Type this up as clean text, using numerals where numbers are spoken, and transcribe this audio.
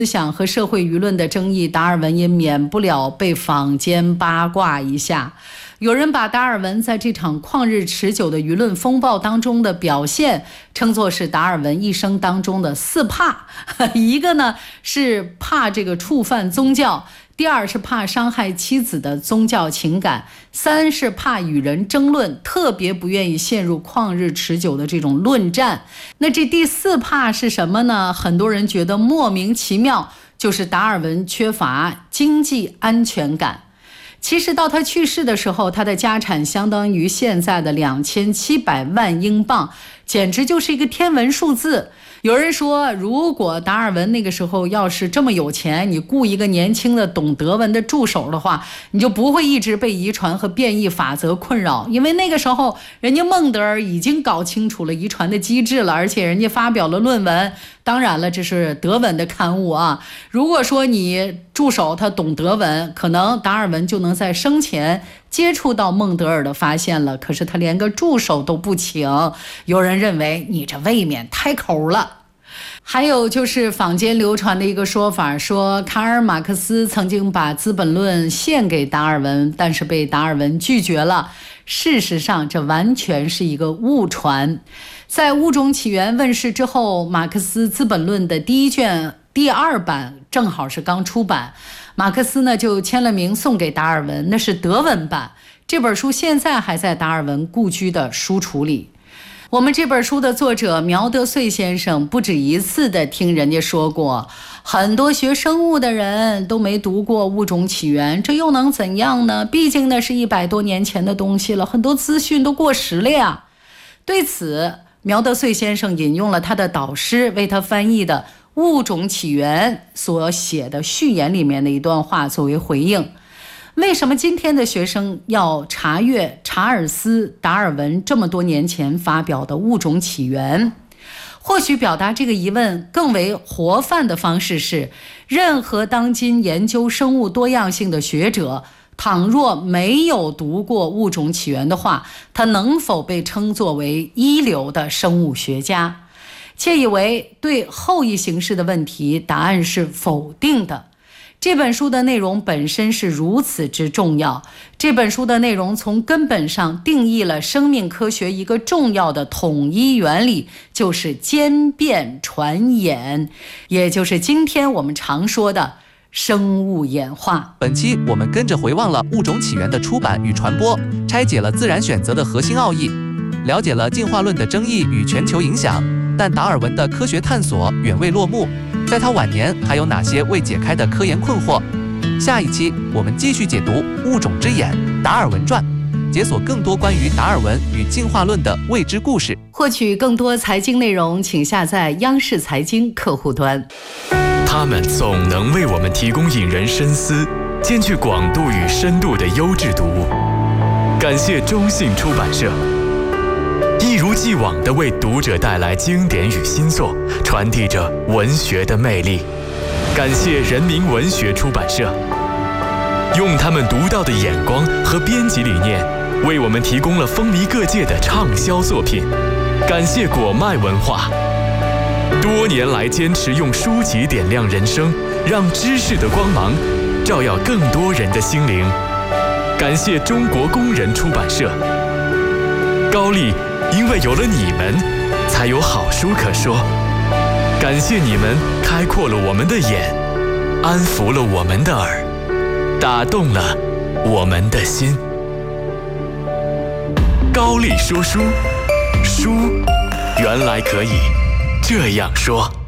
思想和社会舆论的争议，达尔文也免不了被坊间八卦一下。有人把达尔文在这场旷日持久的舆论风暴当中的表现称作是达尔文一生当中的4怕。一个呢是怕这个触犯宗教，第二是怕伤害妻子的宗教情感，3是怕与人争论，特别不愿意陷入旷日持久的这种论战。那这第4怕是什么呢？很多人觉得莫名其妙，就是达尔文缺乏经济安全感。其实到他去世的时候，他的家产相当于现在的2700万英镑，简直就是一个天文数字。有人说，如果达尔文那个时候要是这么有钱，你雇一个年轻的懂德文的助手的话，你就不会一直被遗传和变异法则困扰，因为那个时候人家孟德尔已经搞清楚了遗传的机制了，而且人家发表了论文。当然了，这是德文的刊物啊。如果说你助手他懂德文，可能达尔文就能在生前接触到孟德尔的发现了，可是他连个助手都不请。有人认为你这未免太抠了。还有就是坊间流传的一个说法，说卡尔马克思曾经把《资本论》献给达尔文，但是被达尔文拒绝了。事实上这完全是一个误传。在《物种起源》问世之后，马克思《资本论》的第1卷第2版正好是刚出版，马克思呢就签了名送给达尔文，那是德文版。这本书现在还在达尔文故居的书橱里。我们这本书的作者苗德穗先生不止一次的听人家说过，很多学生物的人都没读过《物种起源》，这又能怎样呢？毕竟那是100多年前的东西了，很多资讯都过时了呀。对此，苗德穗先生引用了他的导师为他翻译的《物种起源》所写的序言里面的一段话作为回应。为什么今天的学生要查阅查尔斯·达尔文这么多年前发表的《物种起源》？或许表达这个疑问更为活泛的方式是，任何当今研究生物多样性的学者，倘若没有读过《物种起源》的话，他能否被称作为一流的生物学家？窃以为对后一形式的问题，答案是否定的。这本书的内容本身是如此之重要，这本书的内容从根本上定义了生命科学一个重要的统一原理，就是渐变传衍，也就是今天我们常说的生物演化。 本期我们跟着回望了《物种起源》的出版与传播，拆解了自然选择的核心奥义，了解了进化论的争议与全球影响。但达尔文的科学探索远未落幕，在他晚年还有哪些未解开的科研困惑？下一期我们继续解读《物种之眼》达尔文传，解锁更多关于达尔文与进化论的未知故事。 获取更多财经内容，请下载央视财经客户端。 他们总能为我们提供引人深思、兼具广度与深度的优质读物。感谢中信出版社，一如既往地为读者带来经典与新作，传递着文学的魅力。感谢人民文学出版社，用他们独到的眼光和编辑理念，为我们提供了风靡各界的畅销作品。感谢果麦文化，多年来坚持用书籍点亮人生，让知识的光芒照耀更多人的心灵。感谢中国工人出版社，高丽因为有了你们，才有好书可说。感谢你们开阔了我们的眼，安抚了我们的耳，打动了我们的心。高丽说书，书原来可以这样说。